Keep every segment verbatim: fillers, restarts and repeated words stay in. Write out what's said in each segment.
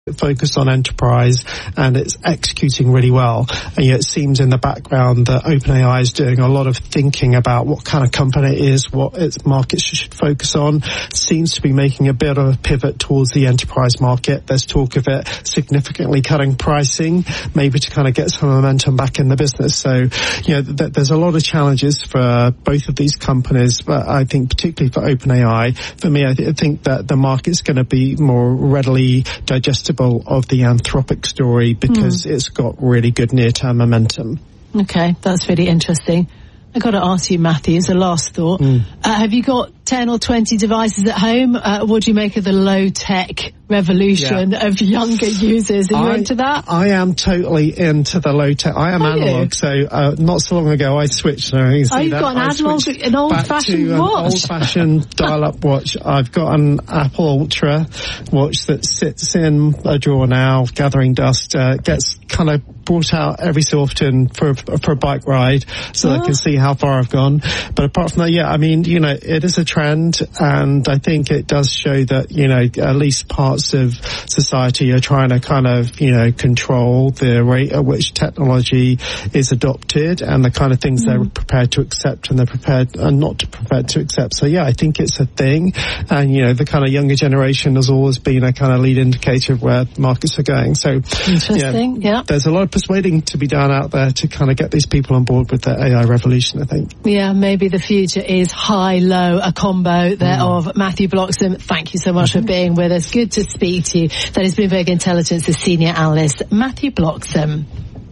focused on enterprise, and it's executing really well. And yet it seems in the background that OpenAI is doing a lot of thinking about what kind of company it is, what its markets should focus on. Seems to be making a bit of a pivot towards the enterprise market. There's talk of it significantly cutting pricing, maybe to kind of get some momentum back in the business. So, you know, th- there's a lot of challenges for both of these companies, but I think particularly for OpenAI, for me, I, th- I think that the market's going to be more readily digestible of the Anthropic story because mm. it's got really good near-term momentum. Okay, that's really interesting. I got to ask you, Matthew, as a last thought, mm. uh, have you got ten or twenty devices at home? Uh, what do you make of the low-tech revolution yeah. of younger users? Are you I, into that? I am totally into the low-tech. I am Are analog, you? so uh, not so long ago I switched. Uh, you oh, you've that. got an I analog, an old-fashioned watch? An old-fashioned dial-up watch. I've got an Apple Ultra watch that sits in a drawer now, gathering dust, uh, gets kind of brought out every so often for for a bike ride so oh. I can see how far I've gone. But apart from that, yeah, I mean, you know, it is a trend, and I think it does show that, you know, at least parts of society are trying to kind of, you know, control the rate at which technology is adopted and the kind of things mm. they're prepared to accept and they're prepared and not to prepared to accept. So yeah, I think it's a thing, and you know, the kind of younger generation has always been a kind of lead indicator of where markets are going. So interesting, yeah, yeah. there's a lot of persuading to be done out there to kind of get these people on board with the A I revolution, I think. Yeah, maybe the future is high-low, a combo there mm. of Matthew Bloxham. Thank you so much mm-hmm. for being with us. Good to speak to you. That is Bloomberg Intelligence's senior analyst, Matthew Bloxham.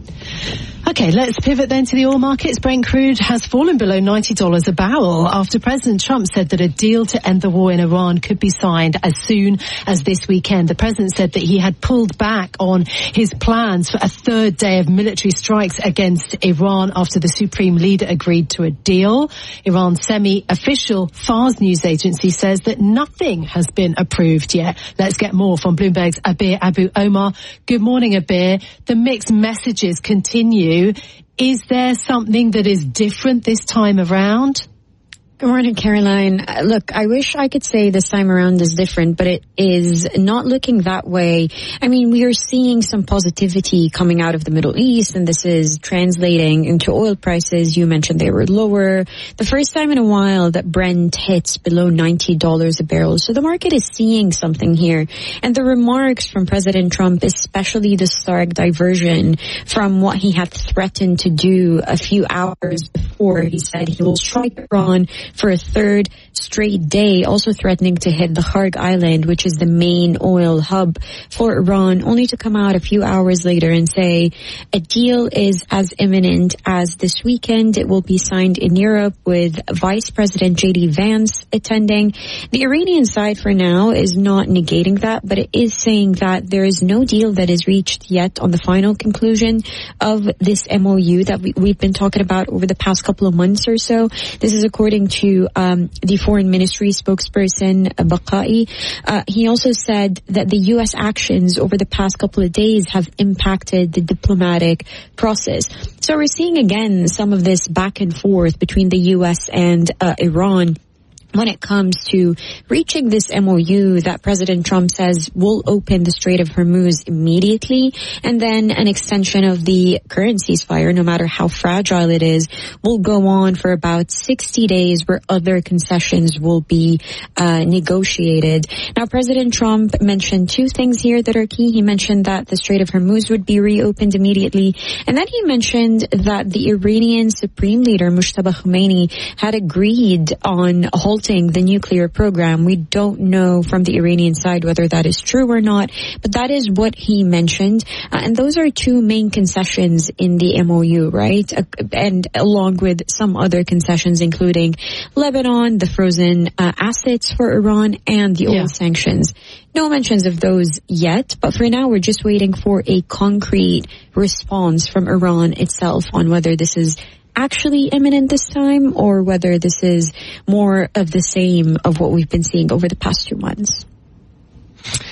Okay, let's pivot then to the oil markets. Brent crude has fallen below ninety dollars a barrel after President Trump said that a deal to end the war in Iran could be signed as soon as this weekend. The president said that he had pulled back on his plans for a third day of military strikes against Iran after the supreme leader agreed to a deal. Iran's semi-official Fars news agency says that nothing has been approved yet. Let's get more from Bloomberg's Abir Abu Omar. Good morning, Abir. The mixed messages continue. Is there something that is different this time around? Good morning, Caroline. Uh, look, I wish I could say this time around is different, but it is not looking that way. I mean, we are seeing some positivity coming out of the Middle East, and this is translating into oil prices. You mentioned they were lower. The first time in a while that Brent hits below ninety dollars a barrel. So the market is seeing something here. And the remarks from President Trump, especially the stark diversion from what he had threatened to do a few hours before. He said he will strike Iran for a third straight day, also threatening to hit the Kharg Island, which is the main oil hub for Iran, only to come out a few hours later and say a deal is as imminent as this weekend. It will be signed in Europe with Vice President J D Vance attending. The Iranian side for now is not negating that, but it is saying that there is no deal that is reached yet on the final conclusion of this M O U that we, we've been talking about over the past couple of months or so. This is according to to um, the Foreign Ministry spokesperson, Baqai. Uh, he also said that the U S actions over the past couple of days have impacted the diplomatic process. So we're seeing again some of this back and forth between the U S and uh, Iran when it comes to reaching this M O U that President Trump says will open the Strait of Hormuz immediately, and then an extension of the current ceasefire, no matter how fragile it is, will go on for about sixty days, where other concessions will be uh, negotiated. Now, President Trump mentioned two things here that are key. He mentioned that the Strait of Hormuz would be reopened immediately, and then he mentioned that the Iranian Supreme Leader, Mujtaba Khomeini, had agreed on holding the nuclear program. We don't know from the Iranian side whether that is true or not, but that is what he mentioned. Uh, and those are two main concessions in the M O U, right? Uh, and along with some other concessions, including Lebanon, the frozen uh, assets for Iran, and the oil yeah. sanctions. No mentions of those yet, but for now we're just waiting for a concrete response from Iran itself on whether this is actually imminent this time or whether this is more of the same of what we've been seeing over the past two months.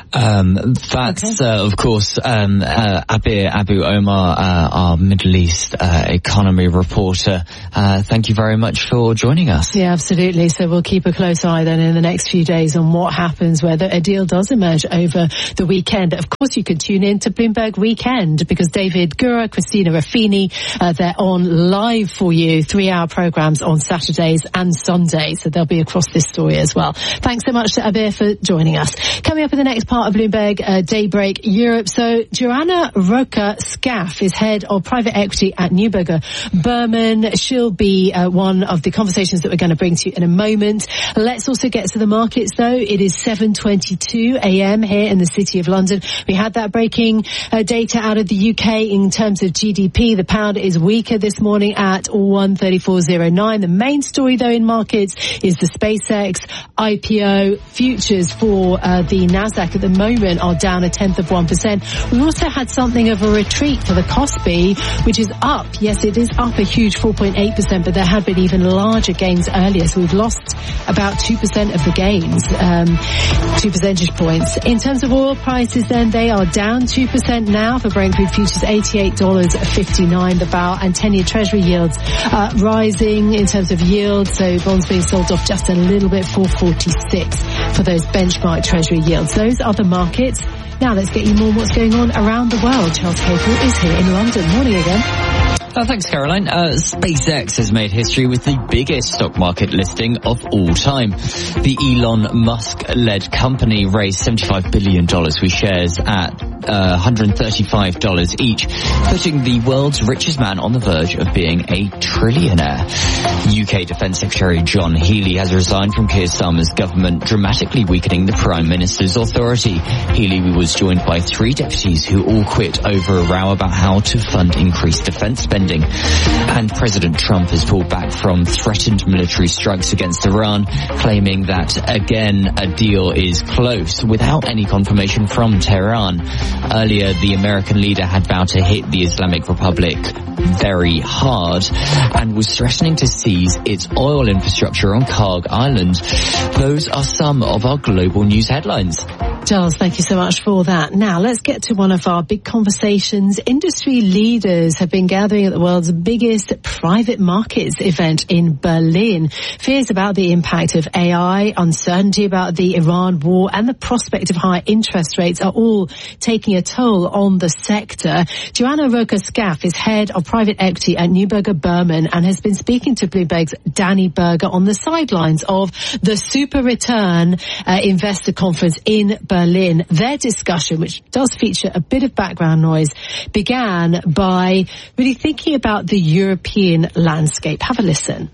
Um, that's, okay. uh, of course, um, uh, Abir Abu Omar, uh, our Middle East uh, economy reporter. Uh, thank you very much for joining us. Yeah, absolutely. So we'll keep a close eye then in the next few days on what happens, whether a deal does emerge over the weekend. Of course, you can tune in to Bloomberg Weekend because David Gura, Christina Raffini, uh, they're on live for you, three-hour programs on Saturdays and Sundays. So they'll be across this story as well. Thanks so much to Abir for joining us. Coming up in the next part of Bloomberg uh, Daybreak Europe. So Joanna Roca-Scaff is head of private equity at Neuberger Berman. She'll be uh, one of the conversations that we're going to bring to you in a moment. Let's also get to the markets though. It is seven twenty-two a m here in the City of London. We had that breaking uh, data out of the U K in terms of G D P. The pound is weaker this morning at one thirty-four oh nine. The main story though in markets is the SpaceX I P O. Futures for uh, the Nasdaq at the moment are down a tenth of one percent. We also had something of a retreat for the Kospi, which is up. Yes, it is up a huge four point eight percent, but there had been even larger gains earlier. So we've lost about two percent of the gains, um, two percentage points. In terms of oil prices then, they are down two percent now for Brent crude futures, eighty-eight dollars fifty-nine the barrel, and ten-year Treasury yields uh, rising in terms of yield. So bonds being sold off just a little bit, four forty-six for those benchmark Treasury yields. Those are the markets. Now let's get you more on what's going on around the world. Charles Capel is here in London. Morning again. Oh, thanks, Caroline. Uh, SpaceX has made history with the biggest stock market listing of all time. The Elon Musk-led company raised seventy-five billion dollars with shares at uh, one hundred thirty-five dollars each, putting the world's richest man on the verge of being a trillionaire. U K Defence Secretary John Healey has resigned from Keir Starmer's government, dramatically weakening the Prime Minister's authority. Healey was joined by three deputies who all quit over a row about how to fund increased defence spending. And President Trump has pulled back from threatened military strikes against Iran, claiming that, again, a deal is close without any confirmation from Tehran. Earlier, the American leader had vowed to hit the Islamic Republic very hard and was threatening to seize its oil infrastructure on Karg Island. Those are some of our global news headlines. Giles, thank you so much for that. Now, let's get to one of our big conversations. Industry leaders have been gathering at the world's biggest private markets event in Berlin. Fears about the impact of A I, uncertainty about the Iran war, and the prospect of higher interest rates are all taking a toll on the sector. Joanna Roca-Scaff is head of private equity at Neuberger Berman and has been speaking to Bloomberg's Danny Berger on the sidelines of the Super Return uh, Investor Conference in Berlin. Their discussion, which does feature a bit of background noise, began by really thinking about the European landscape. Have a listen.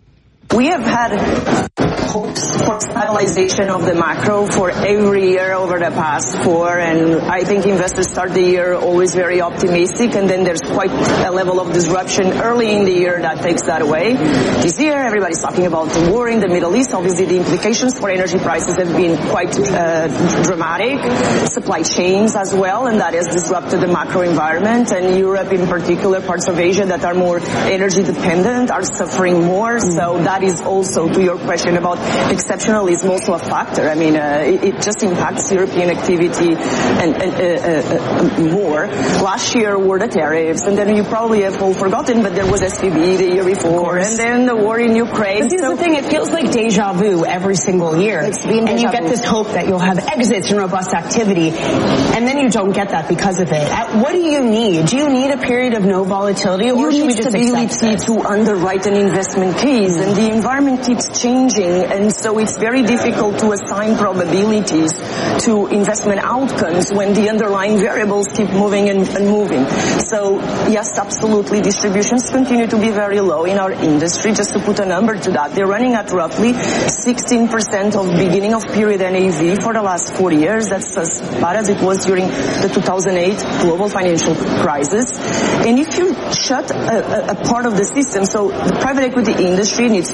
We have had hopes for stabilization of the macro for every year over the past four, and I think investors start the year always very optimistic, and then there's quite a level of disruption early in the year that takes that away. This year, everybody's talking about the war in the Middle East. Obviously, the implications for energy prices have been quite uh, dramatic, supply chains as well, and that has disrupted the macro environment, and Europe in particular, parts of Asia that are more energy dependent are suffering more, so that is also, to your question about exceptionalism, also a factor. I mean, uh, it, it just impacts European activity and, and uh, uh, more. Last year were the tariffs, and then you probably have all forgotten, but there was S V B the year before, and then the war in Ukraine. But here's so, the thing, it feels like deja vu every single year. It's been and you get vu. this hope that you'll have exits and robust activity, and then you don't get that because of it. What do you need? Do you need a period of no volatility, or you should need we just stability to underwrite an investment case, and the environment keeps changing, and so it's very difficult to assign probabilities to investment outcomes when the underlying variables keep moving and, and moving. So yes, absolutely, distributions continue to be very low in our industry. Just to put a number to that, they're running at roughly sixteen percent of beginning of period N A V for the last four years. That's as bad as it was during the two thousand eight global financial crisis. And if you shut a, a, a part of the system, so the private equity industry needs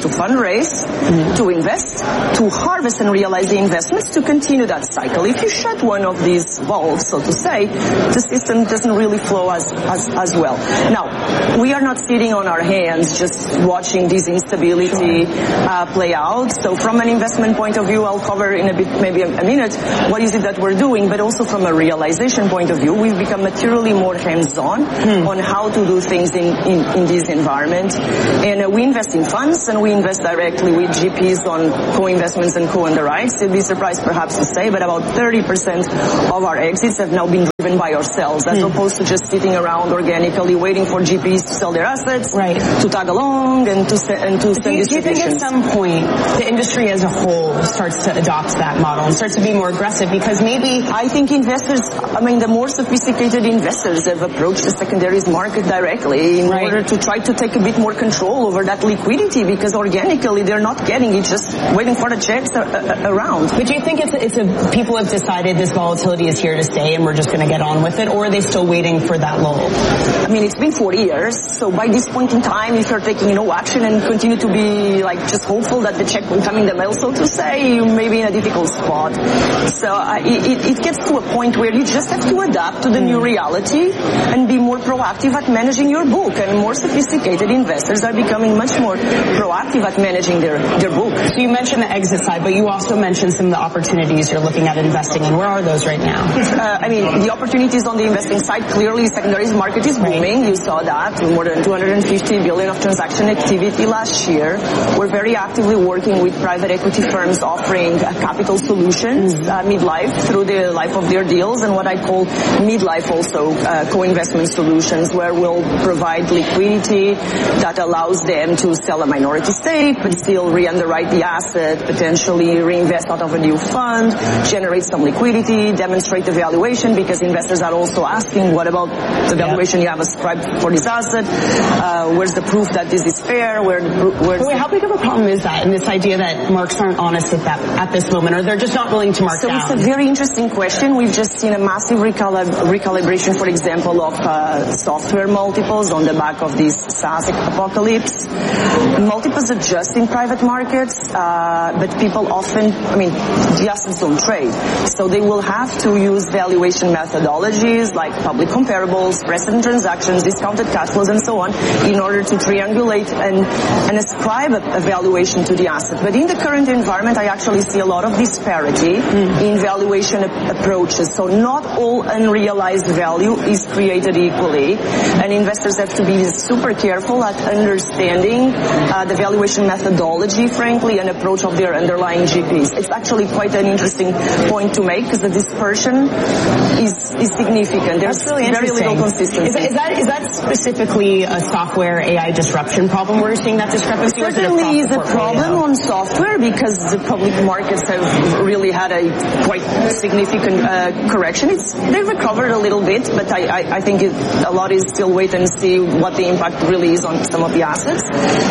to fundraise, mm-hmm. to invest, to harvest and realize the investments, to continue that cycle. If you shut one of these valves, so to say, the system doesn't really flow as, as, as well. Now, we are not sitting on our hands just watching this instability uh, play out. So from an investment point of view, I'll cover in a bit, maybe a, a minute, what is it that we're doing, but also from a realization point of view, we've become materially more hands-on hmm. on how to do things in, in, in this environment. And uh, we invest in funds and we invest directly with G Ps on co-investments and co-underwrites. You'd be surprised perhaps to say, but about thirty percent of our exits have now been driven by ourselves, as hmm. opposed to just sitting around organically waiting for G Ps to sell their assets, right. to tag along and to, se- and to send do you, do you think at some point the industry as a whole starts to adopt that model and starts to be more aggressive? Because maybe I think investors, I mean, the more sophisticated investors have approached the secondaries market directly in right. order to try to take a bit more control over that liquidity, because organically they're not getting it, just waiting for the checks a- a- around. But do you think it's a, it's a people have decided this volatility is here to stay and we're just going to get on with it, or are they still waiting for that lull? I mean, it's been forty years, so by this point in time, if you're taking no action and continue to be like just hopeful that the check will come in the mail, so to say, you may be in a difficult spot. So uh, it, it gets to a point where you just have to adapt to the new reality and be more proactive at managing your book. And more sophisticated investors are becoming much more proactive at managing their, their book. So you mentioned the exit side, but you also mentioned some of the opportunities you're looking at investing in. Where are those right now? Uh, I mean, the opportunities on the investing side, clearly secondaries market is booming. Right. You saw that. More than two hundred fifty billion of transaction activity last year. We're very actively working with private equity firms offering uh, capital solutions, mm. uh, midlife, through the life of their deals, and what I call midlife also uh, co-investment solutions, where we'll provide liquidity that allows them to sell a minority stake, but still re-underwrite the asset, potentially reinvest out of a new fund, generate some liquidity, demonstrate the valuation, because investors are also asking, what about the valuation yeah. you have ascribed for this asset? Uh, where's the proof that this is fair? Where, where's Wait, how big of a problem is that, and this idea that marks aren't honest at that at this moment, or they're just not willing to mark so down? So it's a very interesting question. We've just seen a massive recalib- recalibration, for example, of uh, software multiples on the back of this SaaS apocalypse. Multiples adjust in private markets, uh, but people often, I mean, the assets don't trade. So they will have to use valuation methodologies like public comparables, precedent transactions, discounted cash flows, and so on, in order to triangulate and, and ascribe a, a valuation to the asset. But in the current environment, I actually see a lot of disparity mm. in valuation ap- approaches. So not all unrealized value is created equally, and investors have to be super careful at understanding uh, the valuation methodology, frankly, and approach of their underlying G Ps. It's actually quite an interesting point to make, because the dispersion is, is significant. There's really very little consistency. Is that, is that, is that specifically a software A I disruption problem where you're seeing that discrepancy? It certainly is a problem on software, because the public markets have really had a quite significant uh, correction. It's, they've recovered a little bit, but I, I, I think it, a lot is still wait and see what the impact really is on some of the assets.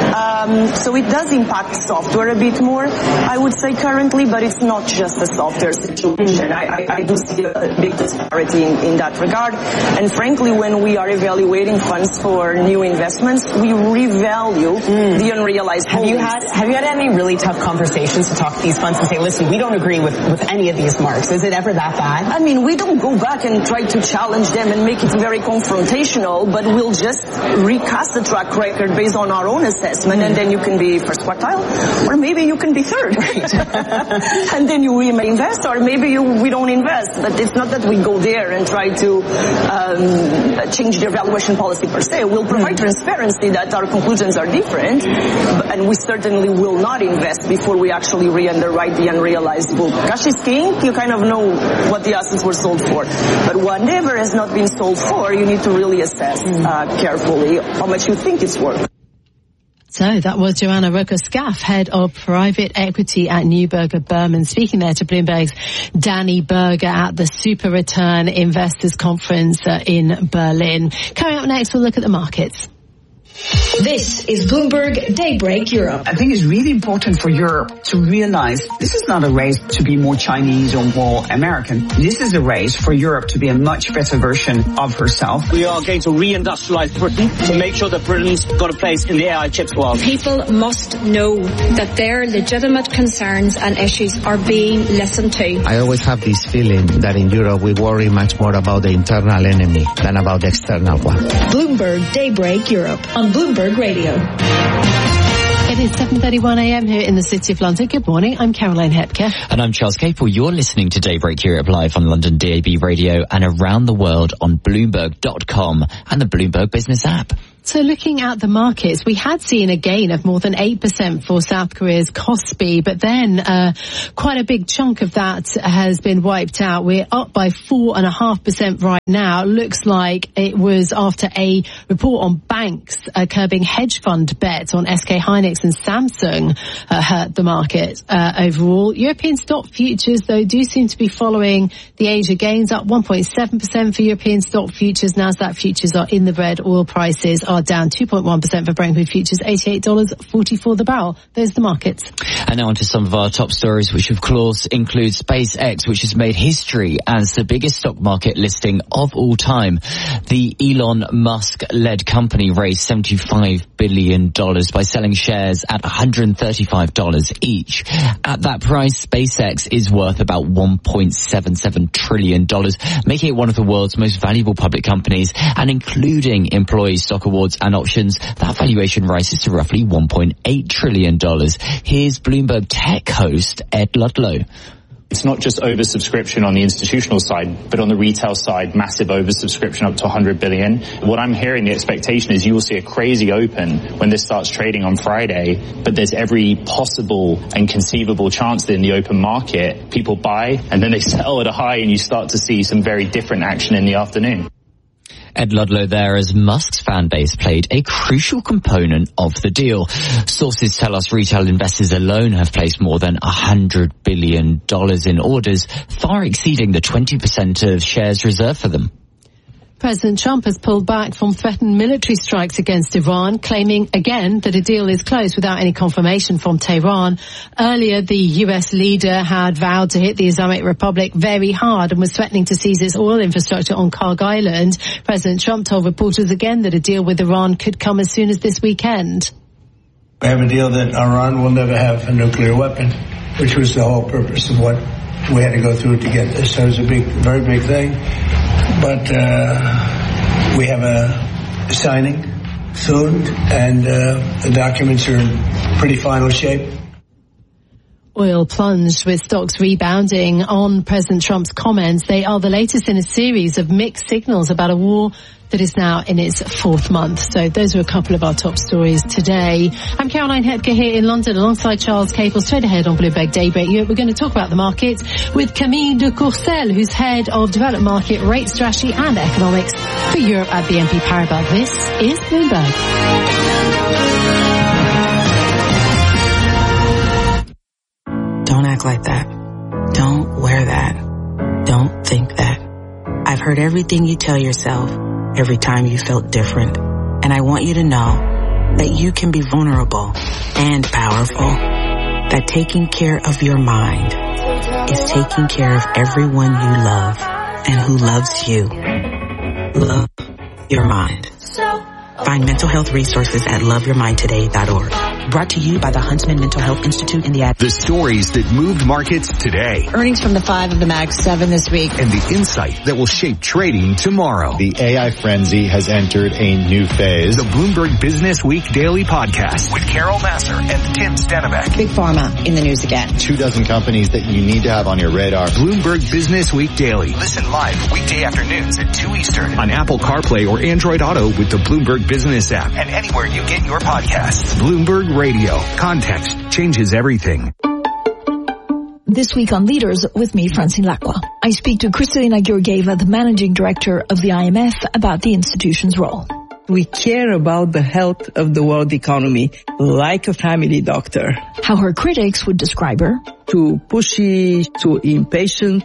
Um, so it does impact software a bit more, I would say, currently, but it's not just a software situation. I, I, I do see a big disparity in, in that regard. And frankly, when we are evaluating funds for new investments, we revalue mm. the unrealized have holdings. you had Have you had any really tough conversations to talk to these funds and say, listen, we don't agree with, with any of these marks? Is it ever that bad? I mean, we don't go back and try to challenge them and make it very confrontational, but we'll just recast the track record based on our own assessment, mm. and then you can be first quartile, or maybe you can be third. Right? And then you we may invest, or maybe you, we don't invest. But it's not that we go there and try to um, change their valuation policy per se. We'll provide mm. transparency that our conclusions are different, and we certainly will not invest before we actually re-underwrite the unrealized book. Cash is king. You kind of know what the assets were sold for. But whatever has not been sold for, you need to really assess uh, carefully how much you think it's worth. So that was Joanna Rucker-Scaff, Head of Private Equity at Neuberger Berman, speaking there to Bloomberg's Danny Berger at the Super Return Investors Conference uh, in Berlin. Coming up next, we'll look at the markets. This is Bloomberg Daybreak Europe. I think it's really important for Europe to realize this is not a race to be more Chinese or more American. This is a race for Europe to be a much better version of herself. We are going to re-industrialize Britain to make sure that Britain's got a place in the A I chips world. People must know that their legitimate concerns and issues are being listened to. I always have this feeling that in Europe we worry much more about the internal enemy than about the external one. Bloomberg Daybreak Europe on Bloomberg Radio. It is seven thirty-one a.m. here in the City of London. Good morning. I'm Caroline Hepker. And I'm Charles Capel. You're listening to Daybreak Europe live on London D A B Radio and around the world on Bloomberg dot com and the Bloomberg Business app. So looking at the markets, we had seen a gain of more than eight percent for South Korea's Kospi, but then uh, quite a big chunk of that has been wiped out. We're up by four point five percent right now. Looks like it was after a report on banks uh, curbing hedge fund bets on S K Hynix and Samsung uh, hurt the market uh, overall. European stock futures, though, do seem to be following the Asia gains, up one point seven percent for European stock futures. Nasdaq futures are in the red. Oil prices are down two point one percent for Brentwood futures, eighty-eight dollars forty-four the barrel. Those are the markets. And now on to some of our top stories, which of course include SpaceX, which has made history as the biggest stock market listing of all time. The Elon Musk-led company raised seventy-five billion dollars by selling shares at one hundred thirty-five dollars each. At that price, SpaceX is worth about one point seven seven trillion dollars, making it one of the world's most valuable public companies, and including employee stock awards and options, that valuation rises to roughly one point eight trillion dollars. Here's Bloomberg Tech host Ed Ludlow. It's not just oversubscription on the institutional side, but on the retail side, massive oversubscription up to one hundred billion. What I'm hearing, the expectation is you will see a crazy open when this starts trading on Friday, but there's every possible and conceivable chance that in the open market, people buy and then they sell at a high and you start to see some very different action in the afternoon. Ed Ludlow there, as Musk's fan base played a crucial component of the deal. Sources tell us retail investors alone have placed more than one hundred billion dollars in orders, far exceeding the twenty percent of shares reserved for them. President Trump has pulled back from threatened military strikes against Iran, claiming again that a deal is close without any confirmation from Tehran. Earlier, the U S leader had vowed to hit the Islamic Republic very hard and was threatening to seize its oil infrastructure on Karg Island. President Trump told reporters again that a deal with Iran could come as soon as this weekend. We have a deal that Iran will never have a nuclear weapon, which was the whole purpose of what we had to go through to get this. So it was a big, very big thing. But uh, we have a signing soon, and uh, the documents are in pretty final shape. Oil plunged with stocks rebounding on President Trump's comments. They are the latest in a series of mixed signals about a war that is now in its fourth month. So those are a couple of our top stories today. I'm Caroline Hepker here in London alongside Charles Capel. Straight ahead on Bloomberg Daybreak Europe, we're going to talk about the markets with Camille de Courcelles, who's head of developed market rate strategy and economics for Europe at B N P Paribas. This is Bloomberg. Don't act like that. Don't wear that. Don't think that. I've heard everything you tell yourself every time you felt different. And I want you to know that you can be vulnerable and powerful. That taking care of your mind is taking care of everyone you love and who loves you. Love your mind. Find mental health resources at love your mind today dot org. Brought to you by the Huntsman Mental Health Institute in the ad. The stories that moved markets today. Earnings from the five of the Mag seven this week. And the insight that will shape trading tomorrow. The A I frenzy has entered a new phase. The Bloomberg Business Week Daily Podcast with Carol Massar and Tim Stenbeck. Big Pharma in the news again. Two dozen companies that you need to have on your radar. Bloomberg Business Week Daily. Listen live weekday afternoons at two Eastern on Apple CarPlay or Android Auto with the Bloomberg Business app and anywhere you get your podcasts. Bloomberg Radio. Context changes everything. This week on Leaders with me, Francine Lacqua. I speak to Kristalina Georgieva, the managing director of the I M F, about the institution's role. We care about the health of the world economy like a family doctor. How her critics would describe her. Too pushy, too impatient.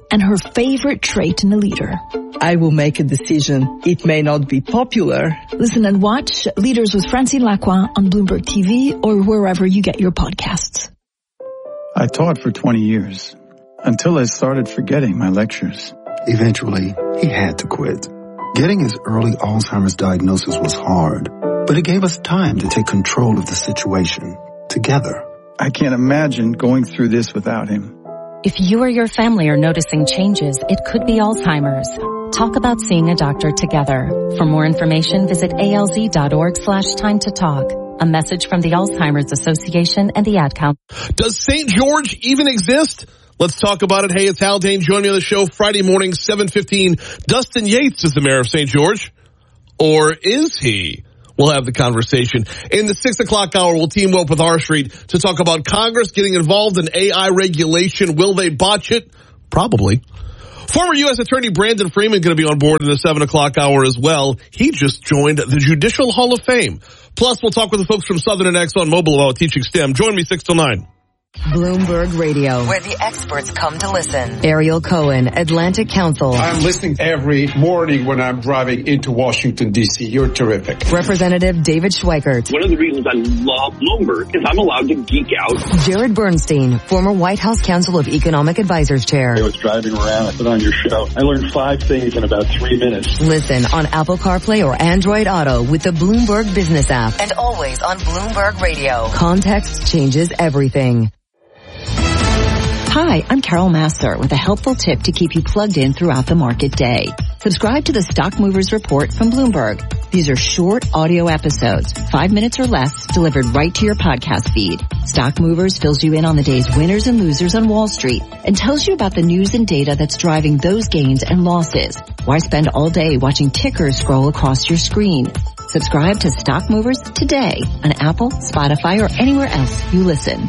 and her favorite trait in a leader. I will make a decision. It may not be popular. Listen and watch Leaders with Francine Lacqua on Bloomberg T V or wherever you get your podcasts. I taught for twenty years until I started forgetting my lectures. Eventually, he had to quit. Getting his early Alzheimer's diagnosis was hard, but it gave us time to take control of the situation together. I can't imagine going through this without him. If you or your family are noticing changes, it could be Alzheimer's. Talk about seeing a doctor together. For more information, visit alz.org slash time to talk. A message from the Alzheimer's Association and the Ad Council. Does Saint George even exist? Let's talk about it. Hey, it's Haldane joining me on the show Friday morning, seven fifteen. Dustin Yates is the mayor of Saint George. Or is he? We'll have the conversation. In the six o'clock hour, we'll team up with R Street to talk about Congress getting involved in A I regulation. Will they botch it? Probably. Former U S Attorney Brandon Freeman going to be on board in the seven o'clock hour as well. He just joined the Judicial Hall of Fame. Plus, we'll talk with the folks from Southern and Exxon Mobil about teaching STEM. Join me six till nine. Bloomberg Radio, where the experts come to listen. Ariel Cohen, Atlantic Council. I'm listening every morning when I'm driving into Washington, D C. You're terrific. Representative David Schweikert. One of the reasons I love Bloomberg is I'm allowed to geek out. Jared Bernstein, former White House Council of Economic Advisors Chair. I was driving around, I put on your show. I learned five things in about three minutes. Listen on Apple CarPlay or Android Auto with the Bloomberg Business app. And always on Bloomberg Radio. Context changes everything. Hi, I'm Carol Massar with a helpful tip to keep you plugged in throughout the market day. Subscribe to the Stock Movers Report from Bloomberg. These are short audio episodes, five minutes or less, delivered right to your podcast feed. Stock Movers fills you in on the day's winners and losers on Wall Street and tells you about the news and data that's driving those gains and losses. Why spend all day watching tickers scroll across your screen? Subscribe to Stock Movers today on Apple, Spotify, or anywhere else you listen.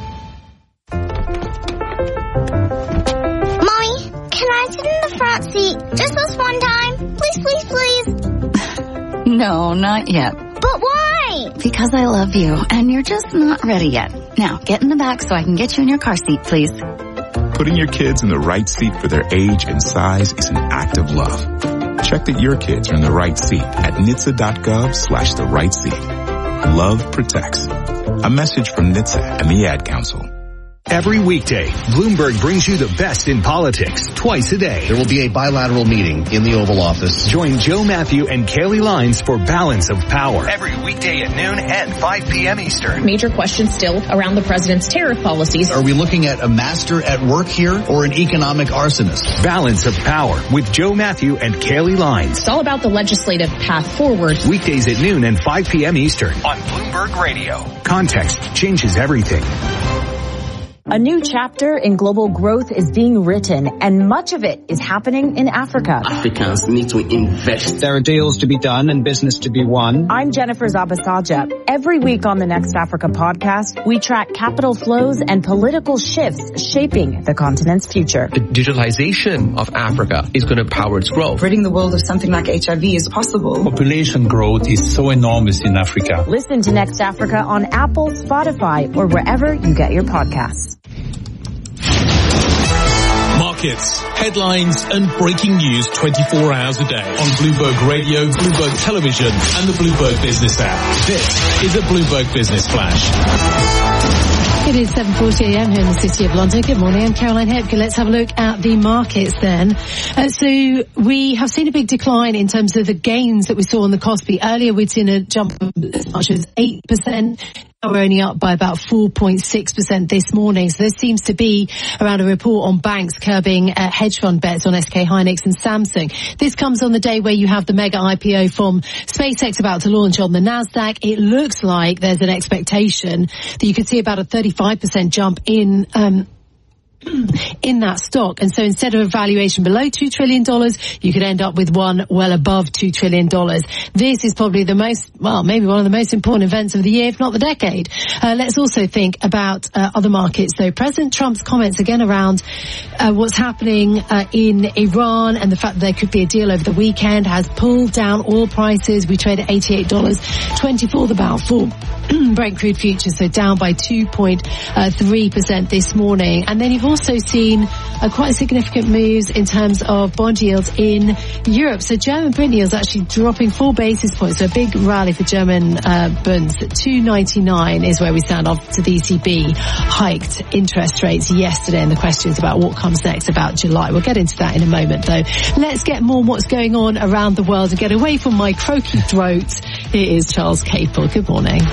Front seat, just this one time. Please, please, please. No, not yet. But why? Because I love you, and you're just not ready yet. Now, get in the back so I can get you in your car seat, please. Putting your kids in the right seat for their age and size is an act of love. Check that your kids are in the right seat at N H T S A dot gov slash the right seat. Love protects. A message from N H T S A and the Ad Council. Every weekday, Bloomberg brings you the best in politics twice a day. There will be a bilateral meeting in the Oval Office. Join Joe Matthew and Kaylee Lines for Balance of Power. Every weekday at noon and five p.m. Eastern. Major questions still around the president's tariff policies. Are we looking at a master at work here or an economic arsonist? Balance of Power with Joe Matthew and Kaylee Lines. It's all about the legislative path forward. Weekdays at noon and five p.m. Eastern. On Bloomberg Radio. Context changes everything. A new chapter in global growth is being written, and much of it is happening in Africa. Africans need to invest. There are deals to be done and business to be won. I'm Jennifer Zabasaja. Every week on the Next Africa podcast, we track capital flows and political shifts shaping the continent's future. The digitalization of Africa is going to power its growth. Ridding the world of something like H I V is possible. Population growth is so enormous in Africa. Listen to Next Africa on Apple, Spotify, or wherever you get your podcasts. Markets, headlines, and breaking news twenty-four hours a day on Bloomberg Radio, Bloomberg Television, and the Bloomberg Business app. This is a Bloomberg Business Flash. It is seven forty a.m. here in the City of London. Good morning, I'm Caroline Hepke. Let's have a look at the markets then. Uh, so we have seen a big decline in terms of the gains that we saw on the Kospi. Earlier we'd seen a jump as much as eight percent. We're only up by about four point six percent this morning. So there seems to be around a report on banks curbing uh, hedge fund bets on S K Hynix and Samsung. This comes on the day where you have the mega I P O from SpaceX about to launch on the NASDAQ. It looks like there's an expectation that you could see about a thirty-five percent jump in um in that stock. And so instead of a valuation below two trillion dollars, you could end up with one well above two trillion dollars. This is probably the most, well, maybe one of the most important events of the year, if not the decade. Uh, let's also think about uh, other markets, though. President Trump's comments again around uh, what's happening uh, in Iran and the fact that there could be a deal over the weekend has pulled down oil prices. We trade at eighty-eight dollars and twenty-four cents the barrel for Brent crude futures, so down by two point three percent this morning. And then you've also seen uh, quite significant moves in terms of bond yields in Europe. So German Bund yields actually dropping four basis points. So a big rally for German uh, bonds. two ninety-nine is where we stand after the E C B hiked interest rates yesterday, and the questions about what comes next about July. We'll get into that in a moment, though. Let's get more on what's going on around the world and get away from my croaky throat. Here is Charles Capel. Good morning.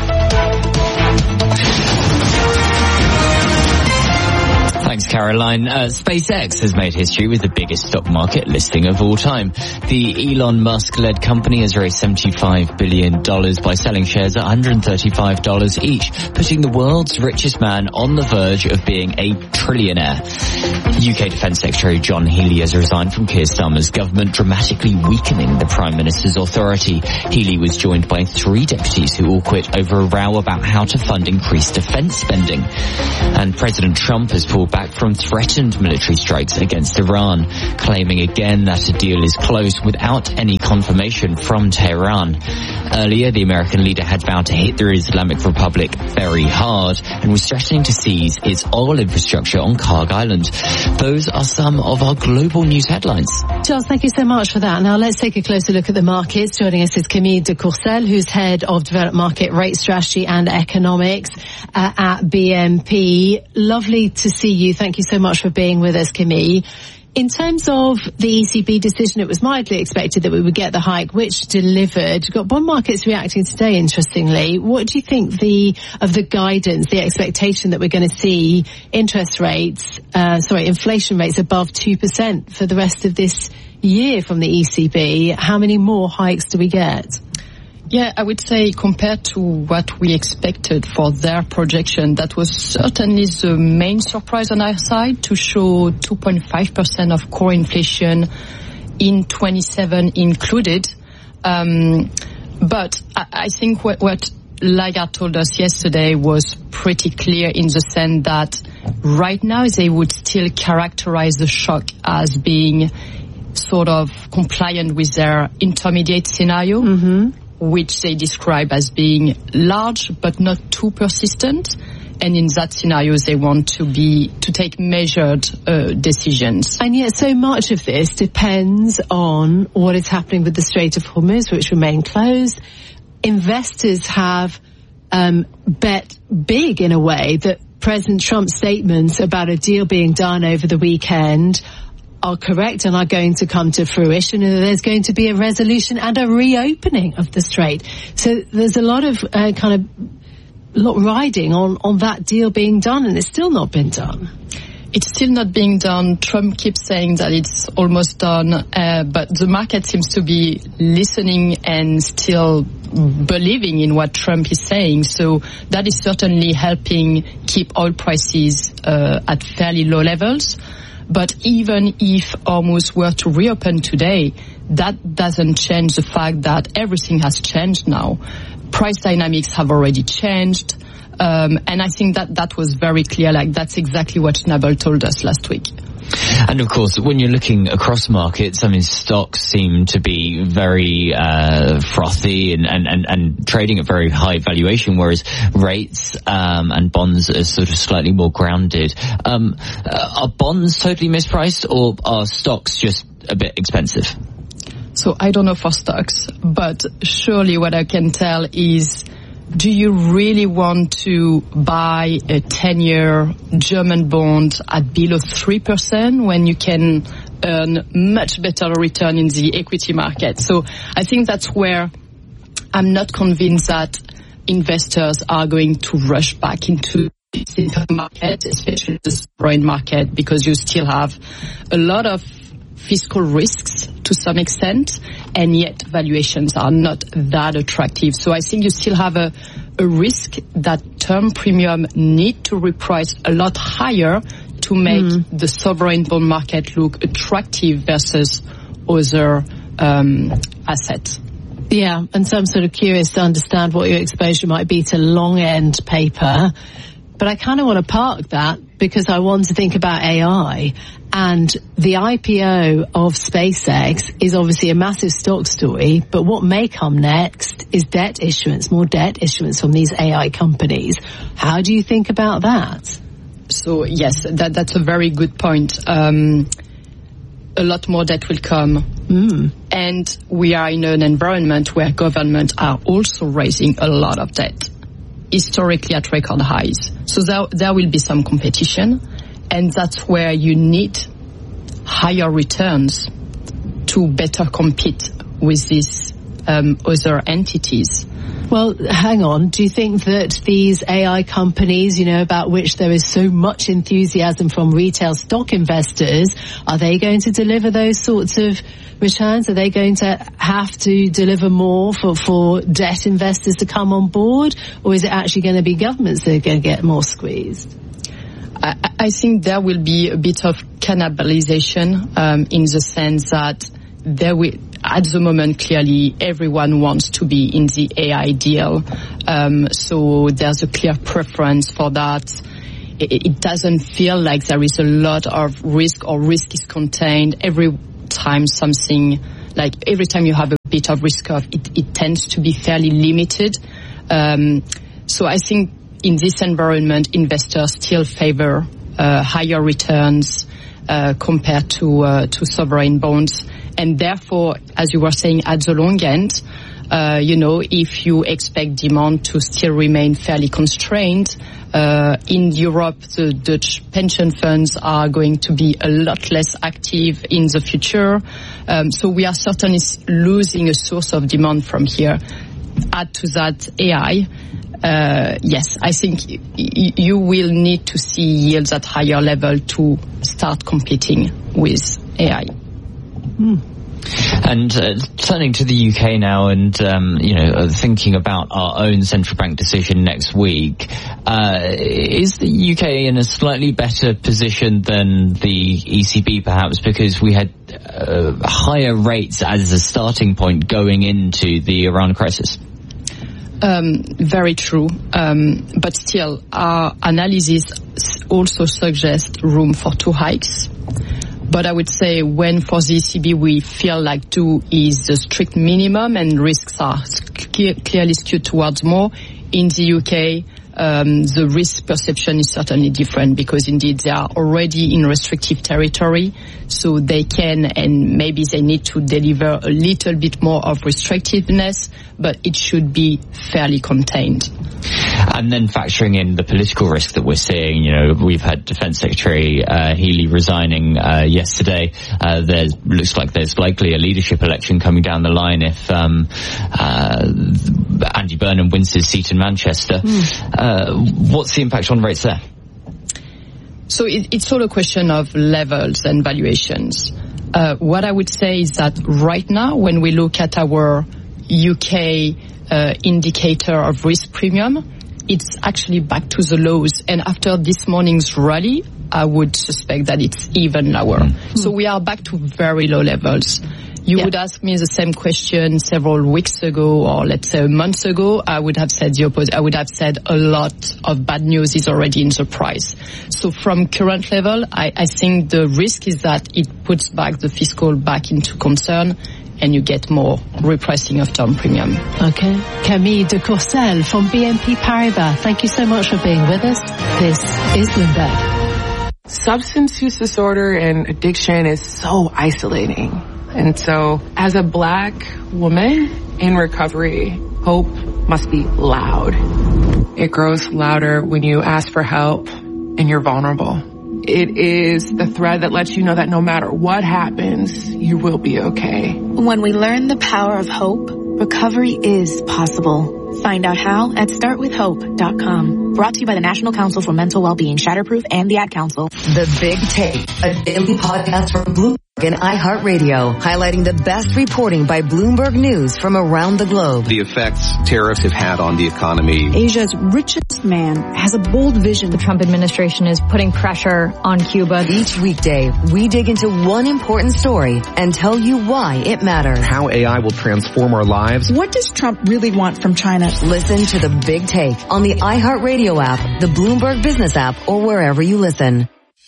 Thanks, Caroline. Uh, SpaceX has made history with the biggest stock market listing of all time. The Elon Musk-led company has raised seventy-five billion dollars by selling shares at one hundred thirty-five dollars each, putting the world's richest man on the verge of being a trillionaire. U K Defence Secretary John Healey has resigned from Keir Starmer's government, dramatically weakening the Prime Minister's authority. Healey was joined by three deputies who all quit over a row about how to fund increased defence spending. And President Trump has pulled back from threatened military strikes against Iran, claiming again that a deal is close without any confirmation from Tehran. Earlier, the American leader had vowed to hit the Islamic Republic very hard and was threatening to seize its oil infrastructure on Kharg Island. Those are some of our global news headlines. Charles, thank you so much for that. Now let's take a closer look at the markets. Joining us is Camille de Courcelles, who's head of developed market rate strategy and economics uh, at B N P. Lovely to see you. Thank you so much for being with us, Camille. In terms of the E C B decision, it was mildly expected that we would get the hike, which delivered. We've got bond markets reacting today, interestingly. What do you think the of the guidance, the expectation that we're going to see interest rates, uh, sorry, inflation rates above two percent for the rest of this year from the E C B? How many more hikes do we get? Yeah, I would say compared to what we expected for their projection, that was certainly the main surprise on our side, to show two point five percent of core inflation in twenty-seven included. Um, but I, I think what, what Lagarde told us yesterday was pretty clear in the sense that right now they would still characterize the shock as being sort of compliant with their intermediate scenario. Mm-hmm. Which they describe as being large but not too persistent. And in that scenario, they want to be to take measured uh, decisions. And yet so much of this depends on what is happening with the Strait of Hormuz, which remain closed. Investors have um, bet big, in a way, that President Trump's statements about a deal being done over the weekend are correct and are going to come to fruition, and there's going to be a resolution and a reopening of the strait. So there's a lot of uh, kind of lot riding on, on that deal being done, and it's still not been done. It's still not being done. Trump keeps saying that it's almost done, uh, but the market seems to be listening and still believing in what Trump is saying. So that is certainly helping keep oil prices uh, at fairly low levels. But even if Hormuz were to reopen today, that doesn't change the fact that everything has changed now. Price dynamics have already changed. Um, and I think that that was very clear. Like, that's exactly what Schnabel told us last week. And of course, when you're looking across markets, I mean, stocks seem to be very uh, frothy and, and, and, and trading at very high valuation, whereas rates um, and bonds are sort of slightly more grounded. Um, uh, are bonds totally mispriced, or are stocks just a bit expensive? So I don't know for stocks, but surely what I can tell is, do you really want to buy a ten-year German bond at below three percent when you can earn much better return in the equity market? So I think that's where I'm not convinced that investors are going to rush back into the market, especially the foreign market, because you still have a lot of fiscal risks to some extent, and yet valuations are not that attractive. So I think you still have a, a risk that term premium need to reprice a lot higher to make mm. the sovereign bond market look attractive versus other um, assets. Yeah, and so I'm sort of curious to understand what your exposure might be to long-end paper. But I kind of want to park that because I want to think about A I And the I P O of SpaceX is obviously a massive stock story, but what may come next is debt issuance, more debt issuance from these A I companies. How do you think about that? So, yes, that, that's a very good point. Um, a lot more debt will come. Mm. And we are in an environment where governments are also raising a lot of debt, historically at record highs. So there, there will be some competition. And that's where you need higher returns to better compete with these um, other entities. Well, hang on. Do you think that these A I companies, you know, about which there is so much enthusiasm from retail stock investors, are they going to deliver those sorts of returns? Are they going to have to deliver more for, for debt investors to come on board? Or is it actually going to be governments that are going to get more squeezed? I, I think there will be a bit of cannibalization um, in the sense that there will, at the moment, clearly everyone wants to be in the A I deal. Um, so there's a clear preference for that. It, it doesn't feel like there is a lot of risk or risk is contained. Every time something, like every time you have a bit of risk off, it, it tends to be fairly limited. Um, so I think in this environment, investors still favor uh, higher returns uh, compared to uh, to sovereign bonds. And therefore, as you were saying, at the long end, uh, you know, if you expect demand to still remain fairly constrained, uh, in Europe, the Dutch pension funds are going to be a lot less active in the future. Um, so we are certainly losing a source of demand from here. Add to that A I. Uh, yes, I think y- you will need to see yields at higher level to start competing with A I. Mm. And uh, turning to the U K now and, um, you know, uh, thinking about our own central bank decision next week, uh, is the U K in a slightly better position than the E C B perhaps because we had uh, higher rates as a starting point going into the Iran crisis? Um, very true. Um, but still, our analysis also suggests room for two hikes. But I would say when for the E C B we feel like two is the strict minimum and risks are clearly skewed towards more, in the U K um, the risk perception is certainly different because indeed they are already in restrictive territory, so they can and maybe they need to deliver a little bit more of restrictiveness, but it should be fairly contained. And then factoring in the political risk that we're seeing, you know, we've had Defence Secretary uh, Healey resigning uh, yesterday. Uh, there looks like there's likely a leadership election coming down the line if um, uh, Andy Burnham wins his seat in Manchester. Mm. Uh, what's the impact on rates there? So it, it's all a question of levels and valuations. Uh, what I would say is that right now, when we look at our U K uh, indicator of risk premium, it's actually back to the lows. And after this morning's rally, I would suspect that it's even lower. Mm. So we are back to very low levels. You yeah. would ask me the same question several weeks ago, or let's say a month ago, I would have said the opposite. I would have said a lot of bad news is already in the price. So from current level, I, I think the risk is that it puts back the fiscal back into concern, and you get more repricing of term premium. Okay. Camille de Courcelles from B N P Paribas, thank you so much for being with us. This is Bloomberg. Substance use disorder and addiction is so isolating. And so, as a black woman in recovery, hope must be loud. It grows louder when you ask for help and you're vulnerable. It is the thread that lets you know that no matter what happens, you will be okay. When we learn the power of hope, recovery is possible. Find out how at start with hope dot com. Brought to you by the National Council for Mental Wellbeing, Shatterproof, and the Ad Council. The Big Take, a daily podcast from Bloomberg and iHeartRadio, highlighting the best reporting by Bloomberg News from around the globe. The effects tariffs have had on the economy. Asia's richest man has a bold vision. The Trump administration is putting pressure on Cuba. Each weekday, we dig into one important story and tell you why it matters. How A I will transform our lives. What does Trump really want from China? Listen to The Big Take on the iHeartRadio app, the Bloomberg Business app, or wherever you listen.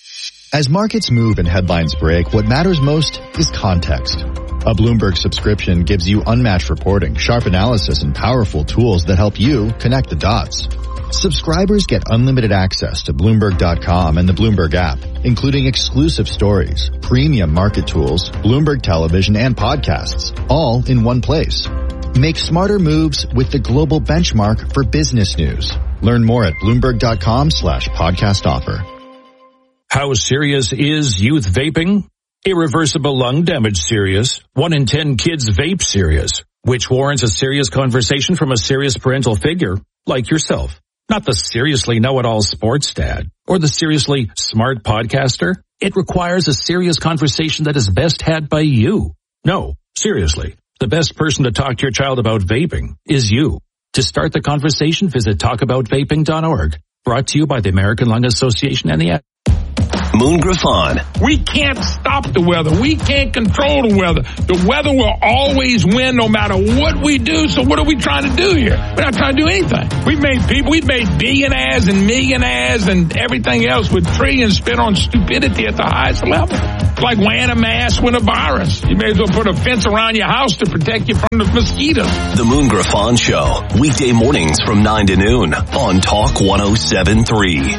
As markets move and headlines break, what matters most is context. A Bloomberg subscription gives you unmatched reporting, sharp analysis, and powerful tools that help you connect the dots. Subscribers get unlimited access to Bloomberg dot com and the Bloomberg app, including exclusive stories, premium market tools, Bloomberg television, and podcasts, all in one place. Make smarter moves with the global benchmark for business news. Learn more at Bloomberg dot com slash podcast offer. How serious is youth vaping? Irreversible lung damage serious. One in ten kids vape serious, which warrants a serious conversation from a serious parental figure like yourself. Not the seriously know-it-all sports dad or the seriously smart podcaster. It requires a serious conversation that is best had by you. No, seriously, the best person to talk to your child about vaping is you. To start the conversation, visit talk about vaping dot org. Brought to you by the American Lung Association and the Moon Griffon. We can't stop the weather. We can't control the weather. The weather will always win no matter what we do. So what are we trying to do here? We're not trying to do anything. We've made people, we've made billionaires and millionaires and everything else with trillions spent on stupidity at the highest level. It's like wearing a mask with a virus. You may as well put a fence around your house to protect you from the mosquitoes. The Moon Griffon Show. Weekday mornings from nine to noon on Talk one oh seven point three.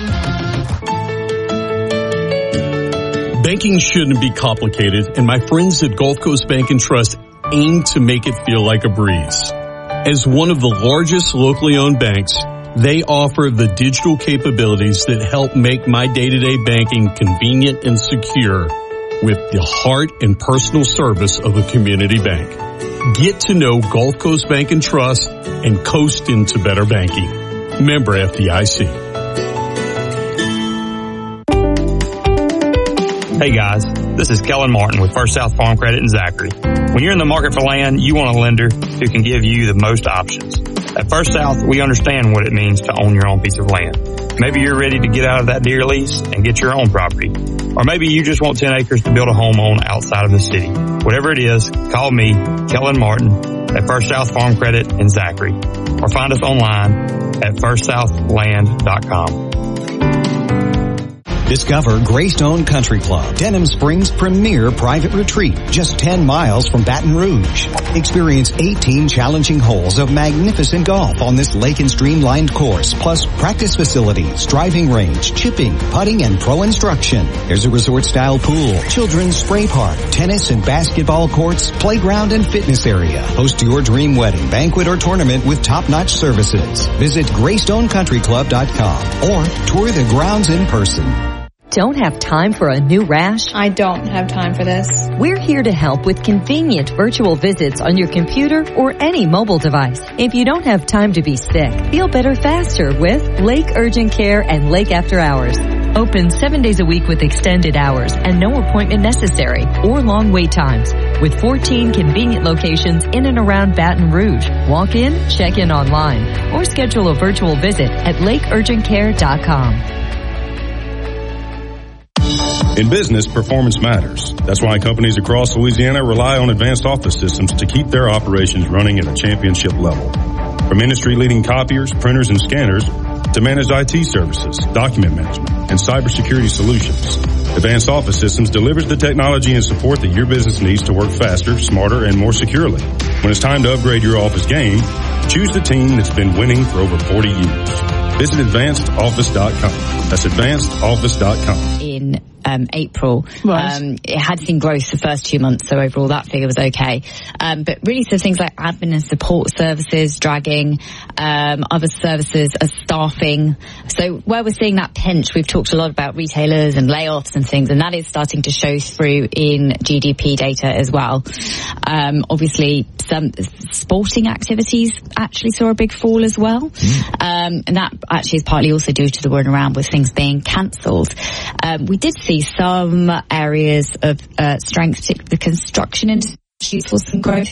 Banking shouldn't be complicated, and my friends at Gulf Coast Bank and Trust aim to make it feel like a breeze. As one of the largest locally owned banks, they offer the digital capabilities that help make my day-to-day banking convenient and secure with the heart and personal service of a community bank. Get to know Gulf Coast Bank and Trust and coast into better banking. Member F D I C. Hey guys, this is Kellen Martin with First South Farm Credit in Zachary. When you're in the market for land, you want a lender who can give you the most options. At First South, we understand what it means to own your own piece of land. Maybe you're ready to get out of that deer lease and get your own property. Or maybe you just want ten acres to build a home on outside of the city. Whatever it is, call me, Kellen Martin, at First South Farm Credit in Zachary. Or find us online at first south land dot com. Discover Greystone Country Club, Denham Springs' premier private retreat, just ten miles from Baton Rouge. Experience eighteen challenging holes of magnificent golf on this lake and streamlined course, plus practice facilities, driving range, chipping, putting, and pro instruction. There's a resort-style pool, children's spray park, tennis and basketball courts, playground and fitness area. Host your dream wedding, banquet, or tournament with top-notch services. Visit greystone country club dot com or tour the grounds in person. Don't have time for a new rash? I don't have time for this. We're here to help with convenient virtual visits on your computer or any mobile device. If you don't have time to be sick, feel better faster with Lake Urgent Care and Lake After Hours. Open seven days a week with extended hours and no appointment necessary or long wait times. With fourteen convenient locations in and around Baton Rouge. Walk in, check in online, or schedule a virtual visit at lake urgent care dot com. In business, performance matters. That's why companies across Louisiana rely on Advanced Office Systems to keep their operations running at a championship level. From industry-leading copiers, printers, and scanners to managed I T services, document management, and cybersecurity solutions, Advanced Office Systems delivers the technology and support that your business needs to work faster, smarter, and more securely. When it's time to upgrade your office game, choose the team that's been winning for over forty years. Visit advanced office dot com. That's advanced office dot com. In um, April, right. um, it had seen growth the first two months, so overall that figure was okay. Um, but really, so things like admin and support services dragging, um, other services are staffing. So where we're seeing that pinch, we've talked a lot about retailers and layoffs and things, and that is starting to show through in G D P data as well. Um, obviously, some sporting activities actually saw a big fall as well, mm. um, and that actually is partly also due to the run around with things being cancelled. Um, we did see some areas of uh, strength, the construction industry saw some growth.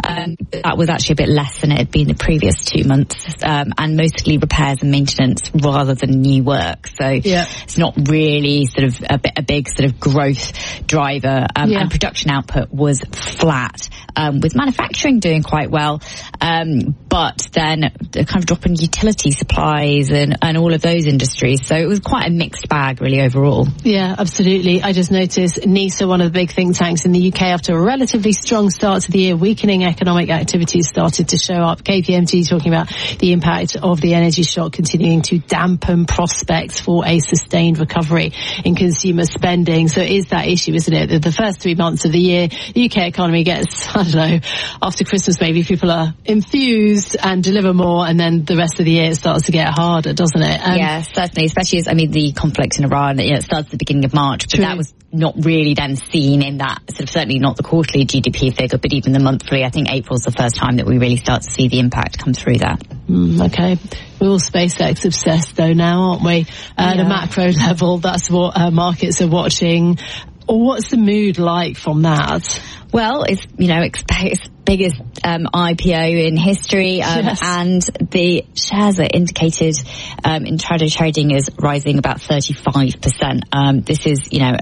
Um, that was actually a bit less than it had been the previous two months, um, and mostly repairs and maintenance rather than new work. So yeah. it's not really sort of a, a big sort of growth driver. Um, yeah. And production output was flat, um, with manufacturing doing quite well, um, but then the kind of drop in utility supplies and, and all of those industries. So it was quite a mixed bag, really, overall. Yeah, absolutely. I just noticed NISA, one of the big think tanks in the U K, after a relatively strong start to the year, weakening economic activity started to show up. K P M G talking about the impact of the energy shock continuing to dampen prospects for a sustained recovery in consumer spending. So it is that issue, isn't it? That the first three months of the year, the U K economy gets, I don't know, after Christmas maybe people are infused and deliver more, and then the rest of the year it starts to get harder, doesn't it? Um, yeah, certainly, especially as, I mean, the conflict in Iran, you know, it starts at the beginning of March, but True. that was not really then seen in that, sort of certainly not the quarterly G D P figure, but even the monthly. I think April's the first time that we really start to see the impact come through that. Mm, okay. We're all SpaceX obsessed though now, aren't we? At yeah. a macro level, that's what uh, markets are watching. Or what's the mood like from that? Well, it's, you know, it's, it's biggest um, I P O in history, um, yes. and the shares are indicated um, in trader trading is rising about thirty-five percent. Um, this is, you know, a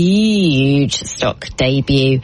huge stock debut.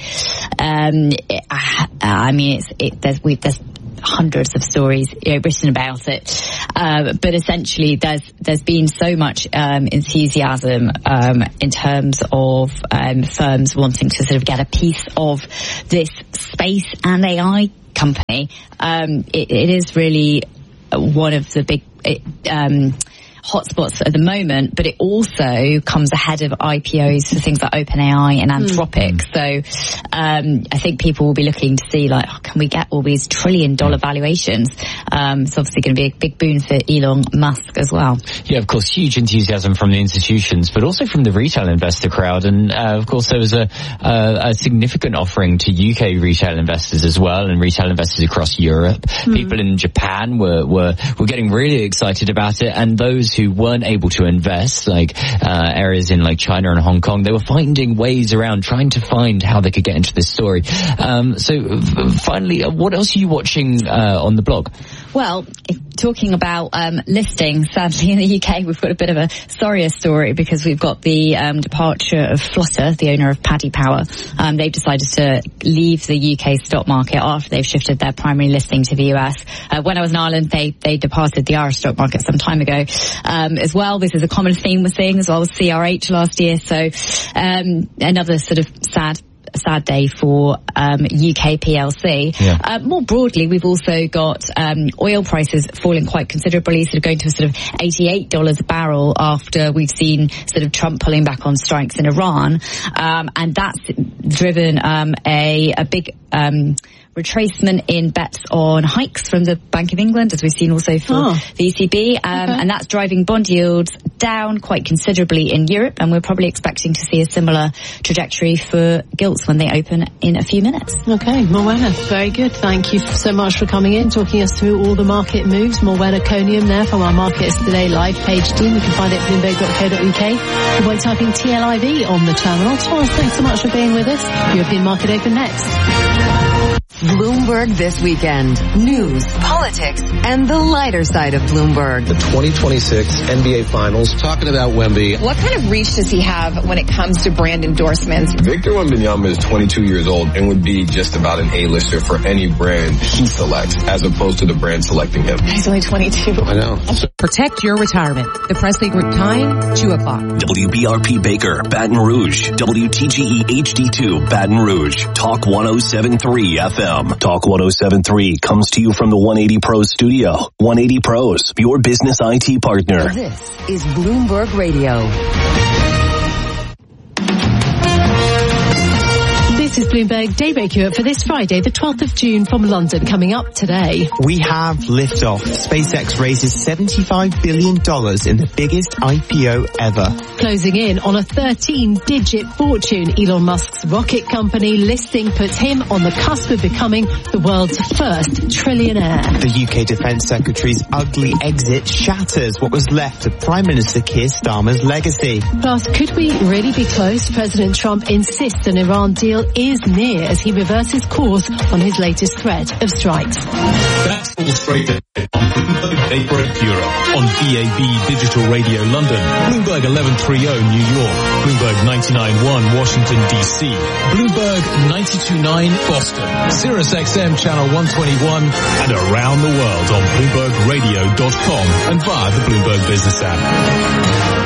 Um, it, I, I mean, it's, it, there's, we, there's hundreds of stories, you know, written about it, uh, but essentially there's there's been so much um, enthusiasm um, in terms of um, firms wanting to sort of get a piece of this space and A I company. Um, it, it is really one of the big um, hotspots at the moment, but it also comes ahead of I P Os for things like OpenAI and Anthropic. Mm. So um, I think people will be looking to see, like, oh, can we get all these trillion dollar valuations? Um, it's obviously going to be a big boon for Elon Musk as well. Yeah, of course, huge enthusiasm from the institutions, but also from the retail investor crowd. And uh, of course, there was a, a, a significant offering to U K retail investors as well, and retail investors across Europe. Mm. People in Japan were, were, were getting really excited about it, and those who weren't able to invest, like uh, areas in like China and Hong Kong, they were finding ways around, trying to find how they could get into this story. Um, so f- finally, uh, what else are you watching uh, on the blog? Well, if talking about um, listings, sadly in the U K we've got a bit of a sorrier story because we've got the um, departure of Flutter, the owner of Paddy Power. Um, they've decided to leave the U K stock market after they've shifted their primary listing to the U S. Uh, when I was in Ireland, they, they departed the Irish stock market some time ago um, as well. This is a common theme we're seeing, as well as C R H last year. So um, another sort of sad sad day for um, U K P L C. Yeah. Uh, more broadly, we've also got um, oil prices falling quite considerably, sort of going to a sort of eighty-eight dollars a barrel after we've seen sort of Trump pulling back on strikes in Iran. Um, and that's driven um, a, a big um, retracement in bets on hikes from the Bank of England, as we've seen also for oh. the E C B. Um, okay. And that's driving bond yields down quite considerably in Europe, and we're probably expecting to see a similar trajectory for gilts when they open in a few minutes. Okay, Morwenna, very good. Thank you so much for coming in, talking us through all the market moves. Morwenna Conium there from our Markets Today live page team. You can find it at bloomberg dot co dot uk or by typing T L I V on the channel. Thomas, thanks so much for being with us. European Market Open next. Bloomberg This Weekend. News, politics, and the lighter side of Bloomberg. The twenty twenty-six N B A Finals, talking about Wemby. What kind of reach does he have when it comes to brand endorsements? Victor Wembanyama is twenty-two years old and would be just about an A-lister for any brand he selects, as opposed to the brand selecting him. He's only twenty-two. I know. Protect your retirement. The Presley Group time, two o'clock. W B R P Baker, Baton Rouge. W T G E H D two, Baton Rouge. Talk one oh seven point three F M. Talk one oh seven point three comes to you from the one eighty Pros studio. one eighty Pros, your business I T partner. This is Bloomberg Radio. This is Bloomberg Daybreak Europe for this Friday, the twelfth of June from London. Coming up today, we have liftoff. SpaceX raises seventy-five billion dollars in the biggest I P O ever. Closing in on a thirteen-digit fortune, Elon Musk's rocket company listing puts him on the cusp of becoming the world's first trillionaire. The U K Defence Secretary's ugly exit shatters what was left of Prime Minister Keir Starmer's legacy. Plus, could we really be close? President Trump insists an Iran deal is is near as he reverses course on his latest threat of strikes. That's all straight ahead on Bloomberg Daybreak Europe on B A B Digital Radio London, Bloomberg eleven thirty New York, Bloomberg ninety-nine point one Washington D C, Bloomberg ninety-two point nine Boston, Sirius X M Channel one twenty-one, and around the world on Bloomberg Radio dot com and via the Bloomberg Business app.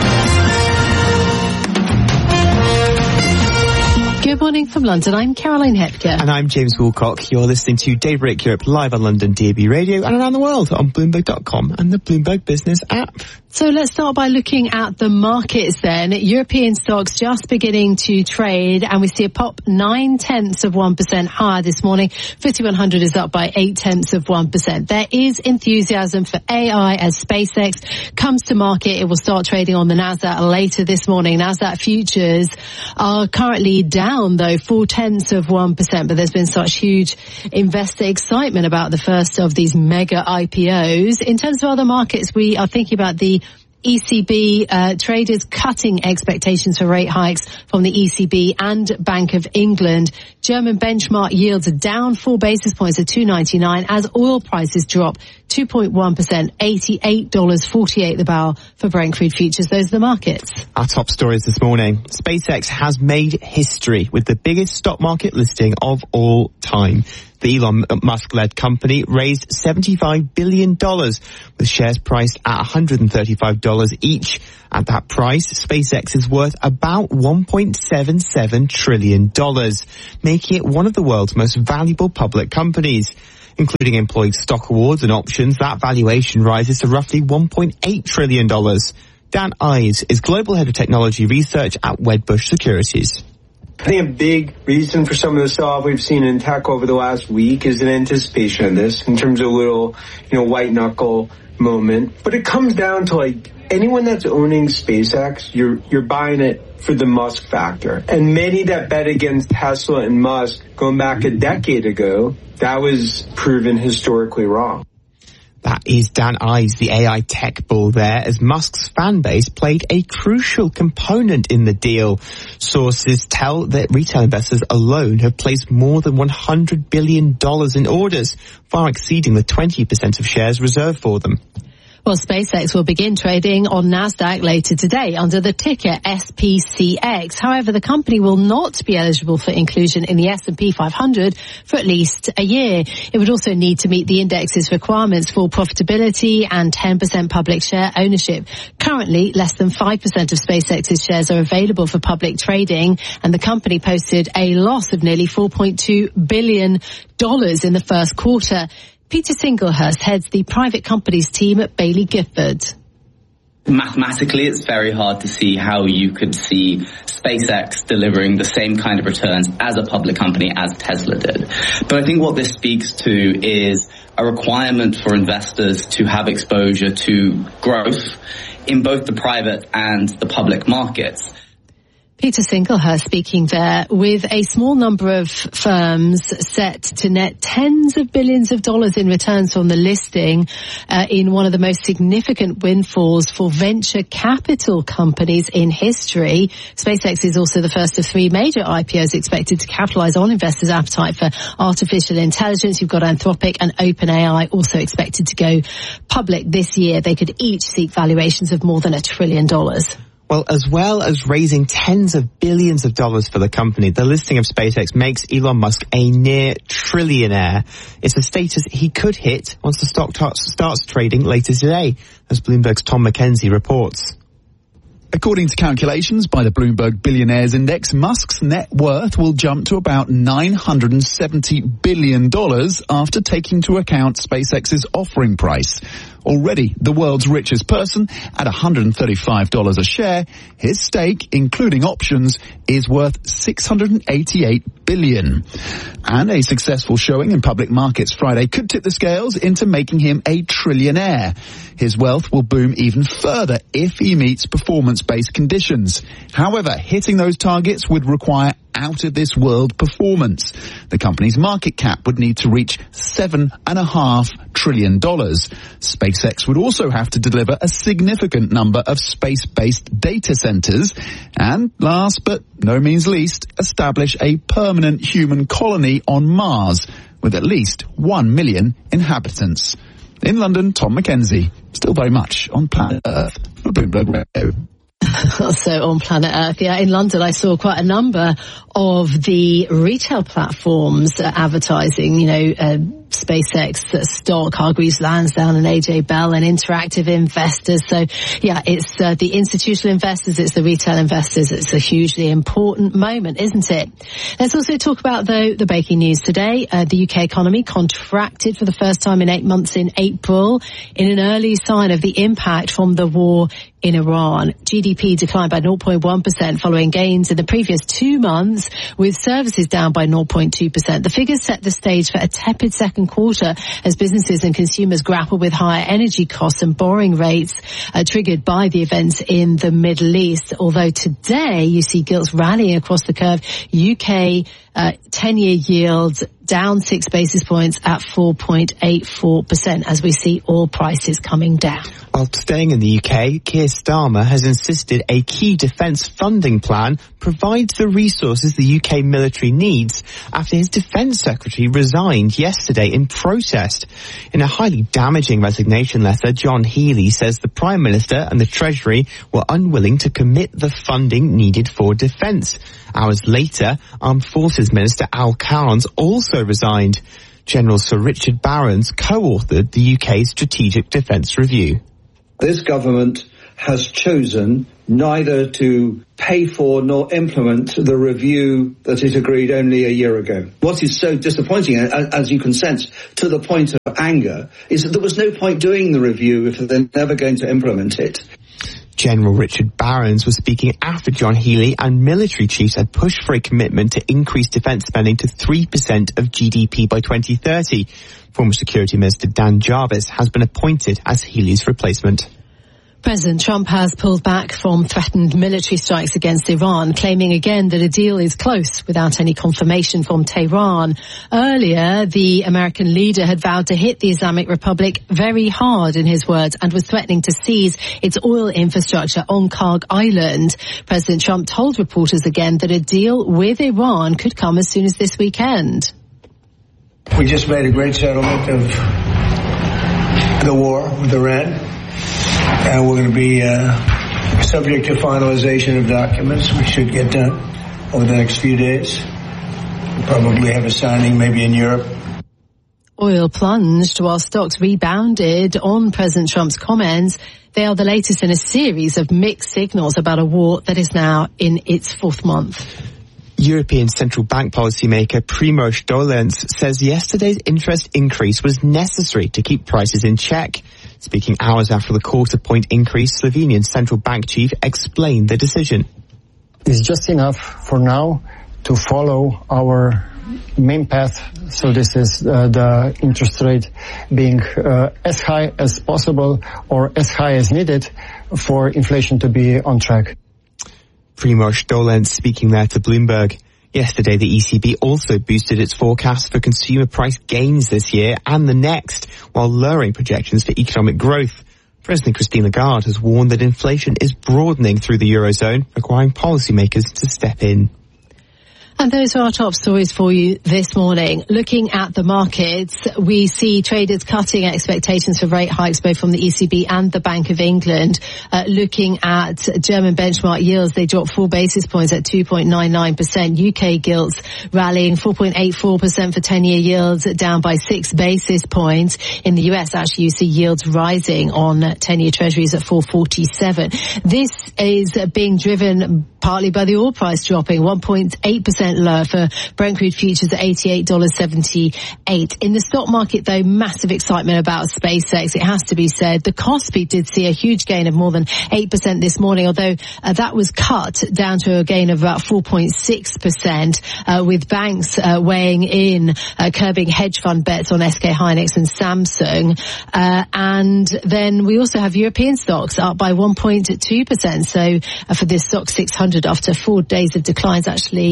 Good morning from London. I'm Caroline Hepker. And I'm James Woolcock. You're listening to Daybreak Europe live on London D A B Radio and around the world on Bloomberg dot com and the Bloomberg Business app. So let's start by looking at the markets then. European stocks just beginning to trade, and we see a pop nine tenths of one percent higher this morning. FTSE one hundred is up by eight tenths of one percent. There is enthusiasm for A I as SpaceX comes to market. It will start trading on the Nasdaq later this morning. Nasdaq futures are currently down though four tenths of one percent, but there's been such huge investor excitement about the first of these mega I P Os. In terms of other markets, we are thinking about the E C B, uh, traders cutting expectations for rate hikes from the E C B and Bank of England. German benchmark yields are down four basis points at two ninety-nine as oil prices drop two point one percent, eighty-eight dollars forty-eight the barrel for Brent crude futures. Those are the markets. Our top stories this morning. SpaceX has made history with the biggest stock market listing of all time. The Elon Musk-led company raised seventy-five billion dollars with shares priced at one hundred thirty-five dollars each. At that price, SpaceX is worth about one point seven seven trillion dollars, making it one of the world's most valuable public companies. Including employee stock awards and options, that valuation rises to roughly one point eight trillion dollars. Dan Ives is Global Head of Technology Research at Wedbush Securities. I think a big reason for some of the sell-off we've seen in tech over the last week is an anticipation of this in terms of a little, you know, white knuckle moment. But it comes down to like anyone that's owning SpaceX, you're you're buying it for the Musk factor. And many that bet against Tesla and Musk going back a decade ago, that was proven historically wrong. That is Dan Ives, the A I tech bull there, as Musk's fan base played a crucial component in the deal. Sources tell that retail investors alone have placed more than one hundred billion dollars in orders, far exceeding the twenty percent of shares reserved for them. Well, SpaceX will begin trading on Nasdaq later today under the ticker S P C X. However, the company will not be eligible for inclusion in the S and P five hundred for at least a year. It would also need to meet the index's requirements for profitability and ten percent public share ownership. Currently, less than five percent of SpaceX's shares are available for public trading, and the company posted a loss of nearly four point two billion dollars in the first quarter. Peter Singlehurst heads the private companies team at Baillie Gifford. Mathematically, it's very hard to see how you could see SpaceX delivering the same kind of returns as a public company as Tesla did. But I think what this speaks to is a requirement for investors to have exposure to growth in both the private and the public markets. Peter Singlehurst speaking there, with a small number of firms set to net tens of billions of dollars in returns from the listing uh, in one of the most significant windfalls for venture capital companies in history. SpaceX is also the first of three major I P Os expected to capitalize on investors' appetite for artificial intelligence. You've got Anthropic and OpenAI also expected to go public this year. They could each seek valuations of more than a trillion dollars. Well, as well as raising tens of billions of dollars for the company, the listing of SpaceX makes Elon Musk a near trillionaire. It's a status he could hit once the stock t- starts trading later today, as Bloomberg's Tom McKenzie reports. According to calculations by the Bloomberg Billionaires Index, Musk's net worth will jump to about nine hundred seventy billion dollars after taking into account SpaceX's offering price. Already the world's richest person at one hundred thirty-five dollars a share, his stake, including options, is worth six hundred eighty-eight billion dollars. And a successful showing in public markets Friday could tip the scales into making him a trillionaire. His wealth will boom even further if he meets performance-based conditions. However, hitting those targets would require out-of-this-world performance. The company's market cap would need to reach seven and a half trillion dollars. SpaceX would also have to deliver a significant number of space-based data centers and, last but no means least, establish a permanent human colony on Mars with at least one million inhabitants. In London, Tom Mackenzie, still very much on planet Earth for Bloomberg Radio. Also on planet Earth, yeah, in London I saw quite a number of the retail platforms uh, advertising, you know, uh, SpaceX uh, stock, Hargreaves Lansdown and A J Bell and Interactive Investors. So, yeah, it's uh, the institutional investors, it's the retail investors. It's a hugely important moment, isn't it? Let's also talk about, though, the breaking news today. Uh, the U K economy contracted for the first time in eight months in April in an early sign of the impact from the war in Iran. G D P declined by zero point one percent following gains in the previous two months, with services down by zero point two percent. The figures set the stage for a tepid second quarter as businesses and consumers grapple with higher energy costs and borrowing rates uh, triggered by the events in the Middle East. Although today you see gilts rallying across the curve. U K uh, ten-year yields down six basis points at four point eight four percent as we see oil prices coming down. While staying in the U K, Keir Starmer has insisted a key defence funding plan provides the resources the U K military needs after his defence secretary resigned yesterday in protest. In a highly damaging resignation letter, John Healey says the Prime Minister and the Treasury were unwilling to commit the funding needed for defence. Hours later, Armed Forces Minister Al Carnes also resigned. General Sir Richard Barrons co-authored the U K's Strategic Defence Review. This government has chosen neither to pay for nor implement the review that it agreed only a year ago. What is so disappointing, as you can sense, to the point of anger, is that there was no point doing the review if they're never going to implement it. General Richard Barrons was speaking after John Healey and military chiefs had pushed for a commitment to increase defence spending to three percent of G D P by twenty thirty. Former Security Minister Dan Jarvis has been appointed as Healey's replacement. President Trump has pulled back from threatened military strikes against Iran, claiming again that a deal is close without any confirmation from Tehran. Earlier, the American leader had vowed to hit the Islamic Republic very hard, in his words, and was threatening to seize its oil infrastructure on Karg Island. President Trump told reporters again that a deal with Iran could come as soon as this weekend. We just made a great settlement of the war with Iran. And we're going to be uh, subject to finalization of documents. We should get done over the next few days. We'll probably have a signing maybe in Europe. Oil plunged while stocks rebounded on President Trump's comments. They are the latest in a series of mixed signals about a war that is now in its fourth month. European Central Bank policymaker Primož Dolenc says yesterday's interest increase was necessary to keep prices in check. Speaking hours after the quarter point increase, Slovenian central bank chief explained the decision. It's just enough for now to follow our main path. So this is uh, the interest rate being uh, as high as possible or as high as needed for inflation to be on track. Primož Dolenc speaking there to Bloomberg. Yesterday, the E C B also boosted its forecast for consumer price gains this year and the next, while lowering projections for economic growth. President Christine Lagarde has warned that inflation is broadening through the Eurozone, requiring policymakers to step in. And those are our top stories for you this morning. Looking at the markets, we see traders cutting expectations for rate hikes both from the E C B and the Bank of England. Uh, looking at German benchmark yields, they dropped four basis points at two point nine nine percent. U K gilts rallying four point eight four percent for ten-year yields, down by six basis points. In the U S, actually, you see yields rising on ten-year treasuries at four forty-seven. This is being driven partly by the oil price dropping one point eight percent lower for Brent crude futures at eighty-eight dollars and seventy-eight cents. In the stock market, though, massive excitement about SpaceX. It has to be said. The Kospi did see a huge gain of more than eight percent this morning, although uh, that was cut down to a gain of about four point six percent, uh, with banks uh, weighing in, uh, curbing hedge fund bets on S K Hynix and Samsung. Uh, and then we also have European stocks up by one point two percent. So uh, for this stock six hundred, after four days of declines, actually, uh, you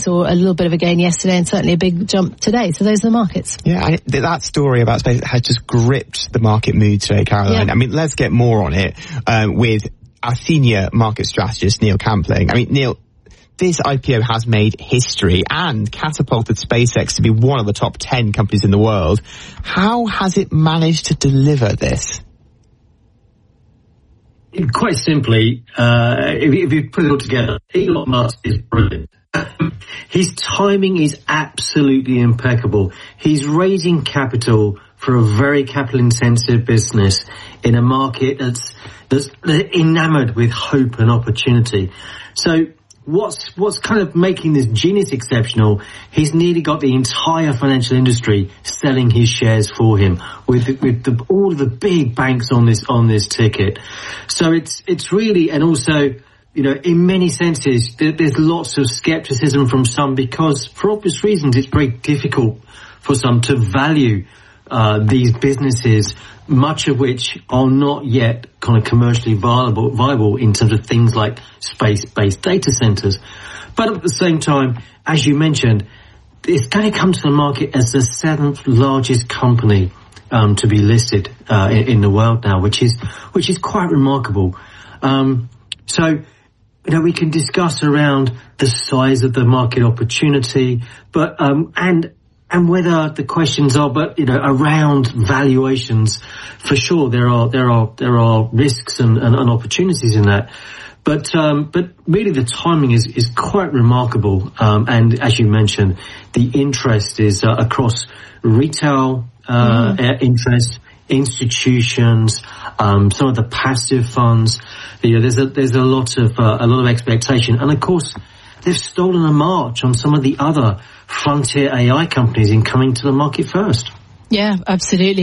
saw a little bit of a gain yesterday and certainly a big jump today. So those are the markets. Yeah, I, that story about SpaceX has just gripped the market mood today, Caroline. Yeah. I mean, let's get more on it um, with our senior market strategist, Neil Campling. I mean, Neil, this I P O has made history and catapulted SpaceX to be one of the top ten companies in the world. How has it managed to deliver this? Quite simply, uh, if, if you put it all together, Elon Musk is brilliant. His timing is absolutely impeccable. He's raising capital for a very capital-intensive business in a market that's, that's enamored with hope and opportunity. So what's, what's kind of making this genius exceptional, he's nearly got the entire financial industry selling his shares for him with, with the, all of the big banks on this, on this ticket. So it's, it's really, and also, you know, in many senses, there, there's lots of skepticism from some because for obvious reasons it's very difficult for some to value uh, these businesses, much of which are not yet kind of commercially viable, viable in terms of things like space-based data centers. But at the same time, as you mentioned, it's going to come to the market as the seventh largest company um, to be listed uh, in, in the world now, which is which is quite remarkable. Um, so, you know, we can discuss around the size of the market opportunity, but um, and and whether the questions are, but you know, around valuations, for sure there are there are there are risks and, and, and opportunities in that. But um, but really the timing is is quite remarkable, um, and as you mentioned, the interest is uh, across retail uh, mm. interest, institutions, um, some of the passive funds. You know, there's a there's a lot of uh, a lot of expectation, and of course, they've stolen a march on some of the other frontier A I companies in coming to the market first. Yeah, absolutely.